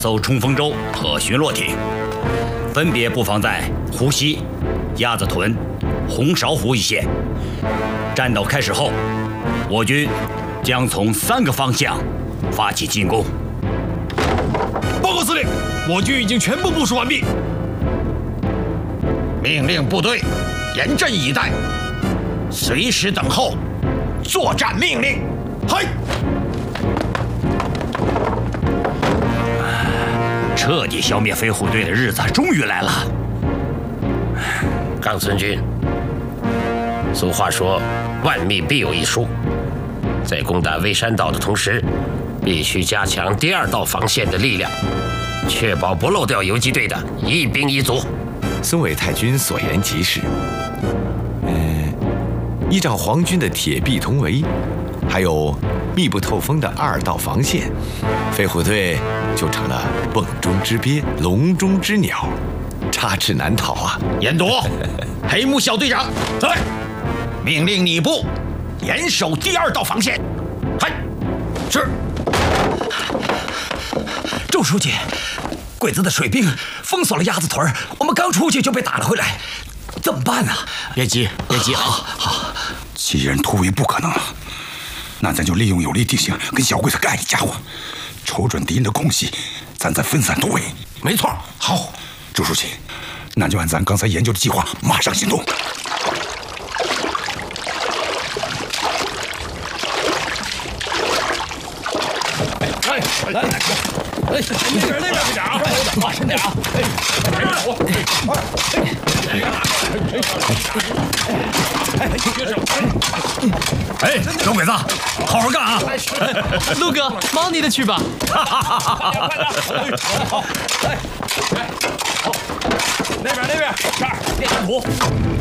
艘冲锋舟和巡逻艇，分别布放在湖西、鸭子屯、红苕湖一线。战斗开始后，我军将从3个方向发起进攻。 报告司令，我军已经全部部署完毕。 命令部队严阵以待，随时等候作战命令。 嗨！ 彻底消灭飞虎队的日子终于来了。 冈村君，俗话说万密必有一疏，在攻打蔚山岛的同时，必须加强第2道防线的力量，确保不漏掉游击队的一兵一卒。 孙伟太君所言极是。依照皇军的铁壁铜围，还有密不透风的2道防线，飞虎队就成了瓮中之鳖、笼中之鸟，插翅难逃啊！ 严铎，黑木小队长，在，命令你部严守第2道防线。嗨，是。 周书记，鬼子的水兵封锁了鸭子屯，我们刚出去就被打了回来，怎么办呢？ 别急，别急啊！ 好， 既然突围不可能了，那咱就利用有利地形跟小鬼子干一家伙，瞅准敌人的空隙，咱再分散突围。 没错。 好，周书记，那就按咱刚才研究的计划，马上行动。 来，那边快点啊！慢点啊！ 哎，小鬼子，好好干啊！ 陆哥，忙你的去吧。 那边，这儿练蓝图。